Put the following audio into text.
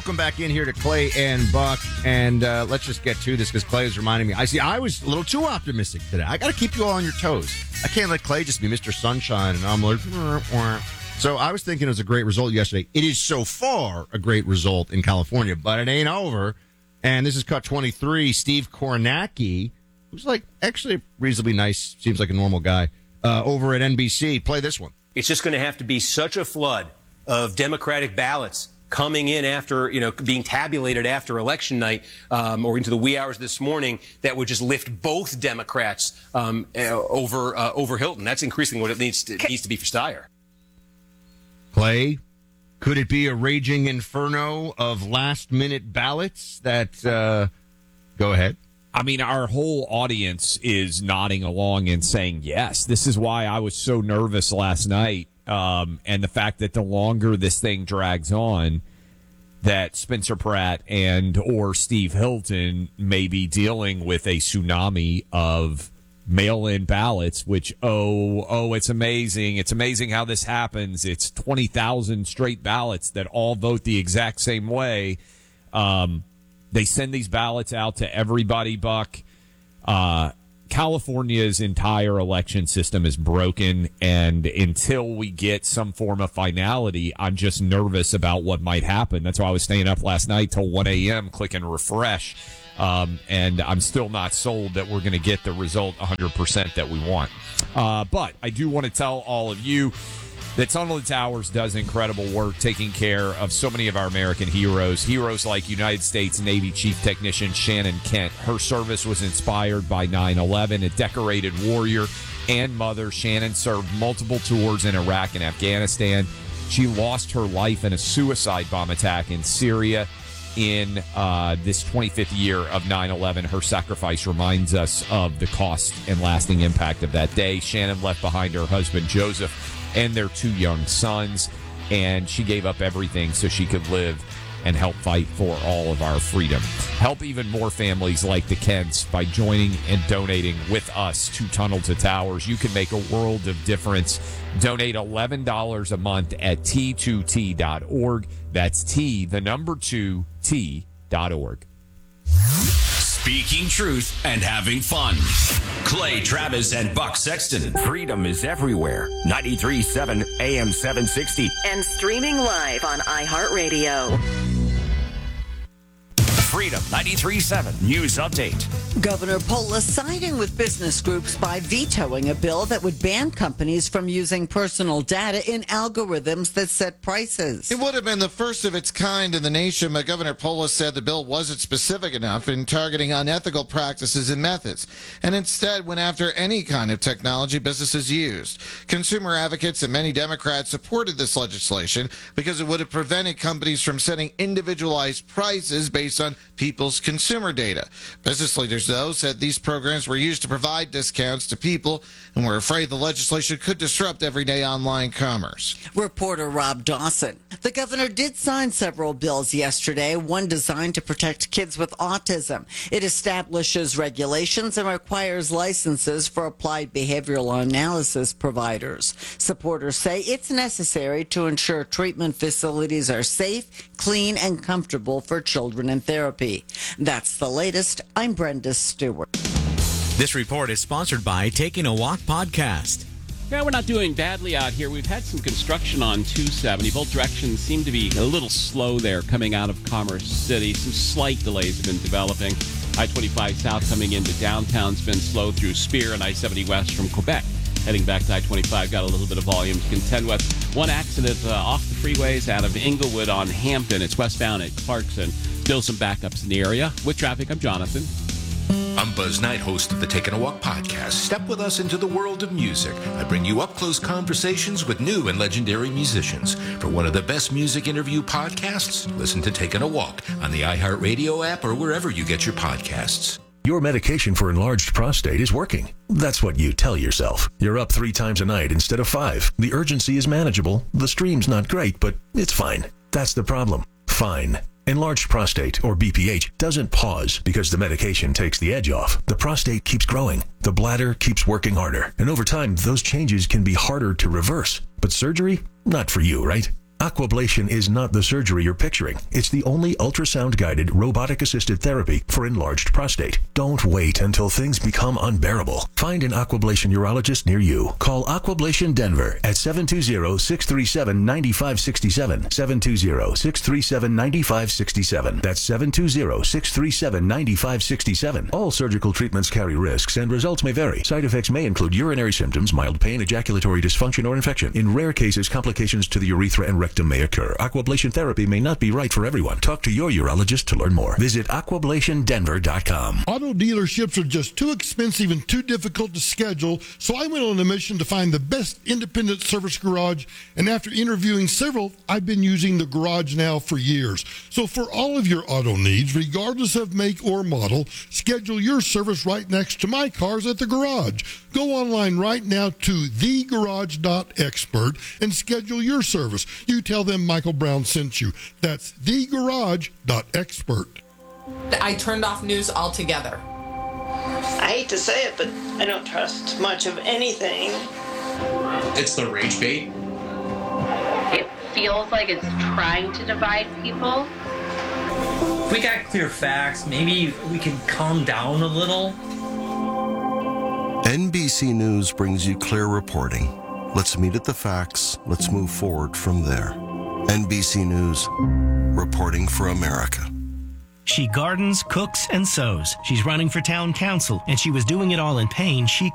welcome back in here to Clay and Buck. And let's just get to this because Clay is reminding me. I was a little too optimistic today. I got to keep you all on your toes. I can't let Clay just be Mr. Sunshine and I'm like, So I was thinking it was a great result yesterday. It is so far a great result in California, but it ain't over. And this is cut 23. Steve Kornacki, who's like actually reasonably nice, seems like a normal guy, over at NBC. Play this one. It's just going to have to be such a flood of Democratic ballots coming in after, being tabulated after election night or into the wee hours this morning that would just lift both Democrats over Hilton. That's increasingly what it needs to be for Steyer. Clay, could it be a raging inferno of last-minute ballots that go ahead? I mean, our whole audience is nodding along and saying yes. This is why I was so nervous last night. And the fact that the longer this thing drags on, that Spencer Pratt or Steve Hilton may be dealing with a tsunami of mail-in ballots, which, it's amazing. It's amazing how this happens. It's 20,000 straight ballots that all vote the exact same way. They send these ballots out to everybody, Buck. California's entire election system is broken, and until we get some form of finality, I'm just nervous about what might happen. That's why I was staying up last night till 1 a.m. clicking refresh, and I'm still not sold that we're going to get the result 100% that we want. But I do want to tell all of you that Tunnel to Towers does incredible work taking care of so many of our American heroes like United States Navy Chief Technician Shannon Kent. Her service was inspired by 9/11. A decorated warrior and mother, Shannon served multiple tours in Iraq and Afghanistan. She lost her life in a suicide bomb attack in Syria in this 25th year of 9/11. Her sacrifice reminds us of the cost and lasting impact of that day. Shannon left behind her husband, Joseph, and their 2 young sons, and she gave up everything so she could live and help fight for all of our freedom. Help even more families like the Kents by joining and donating with us to Tunnel to Towers. You can make a world of difference. Donate $11 a month at T2T.org. That's T2T.org. Speaking truth and having fun. Clay Travis and Buck Sexton. Freedom is everywhere. 93.7 AM 760. And streaming live on iHeartRadio. Freedom 93.7 News Update. Governor Polis siding with business groups by vetoing a bill that would ban companies from using personal data in algorithms that set prices. It would have been the first of its kind in the nation, but Governor Polis said the bill wasn't specific enough in targeting unethical practices and methods, and instead went after any kind of technology businesses used. Consumer advocates and many Democrats supported this legislation because it would have prevented companies from setting individualized prices based on people's consumer data. Business leaders, though, said these programs were used to provide discounts to people and were afraid the legislation could disrupt everyday online commerce. Reporter Rob Dawson. The governor did sign several bills yesterday, one designed to protect kids with autism. It establishes regulations and requires licenses for applied behavioral analysis providers. Supporters say it's necessary to ensure treatment facilities are safe, clean, and comfortable for children in therapy. That's the latest. I'm Brenda Stewart. This report is sponsored by Taking a Walk Podcast. Yeah, we're not doing badly out here. We've had some construction on 270. Both directions seem to be a little slow there coming out of Commerce City. Some slight delays have been developing. I-25 south coming into downtown's been slow through Spear, and I-70 west from Quebec. Heading back to I-25, got a little bit of volume to contend with. One accident off the freeways out of Inglewood on Hampton. It's westbound at Clarkson. Still some backups in the area. With traffic, I'm Jonathan. I'm Buzz Knight, host of the Taking a Walk podcast. Step with us into the world of music. I bring you up-close conversations with new and legendary musicians. For one of the best music interview podcasts, listen to Taking a Walk on the iHeartRadio app or wherever you get your podcasts. Your medication for enlarged prostate is working. That's what you tell yourself. You're up 3 times a night instead of 5. The urgency is manageable. The stream's not great, but it's fine. That's the problem. Fine. Enlarged prostate, or BPH, doesn't pause because the medication takes the edge off. The prostate keeps growing. The bladder keeps working harder. And over time, those changes can be harder to reverse. But surgery? Not for you, right? Aquablation is not the surgery you're picturing. It's the only ultrasound-guided, robotic-assisted therapy for enlarged prostate. Don't wait until things become unbearable. Find an Aquablation urologist near you. Call Aquablation Denver at 720-637-9567. 720-637-9567. That's 720-637-9567. All surgical treatments carry risks and results may vary. Side effects may include urinary symptoms, mild pain, ejaculatory dysfunction, or infection. In rare cases, complications to the urethra and rectum may occur. Aquablation therapy may not be right for everyone. Talk to your urologist to learn more. Visit aquablationdenver.com. Auto dealerships are just too expensive and too difficult to schedule, so I went on a mission to find the best independent service garage, and after interviewing several, I've been using the Garage Now for years. So for all of your auto needs, regardless of make or model, schedule your service right next to my cars at the garage. Go online right now to thegarage.expert and schedule your service. You tell them Michael Brown sent you. That's thegarage.expert. I turned off news altogether. I hate to say it, but I don't trust much of anything. It's the rage bait. It feels like it's trying to divide people. If we got clear facts, maybe we can calm down a little. NBC News brings you clear reporting. Let's meet at the facts. Let's move forward from there. NBC News, reporting for America. She gardens, cooks, and sews. She's running for town council, and she was doing it all in pain she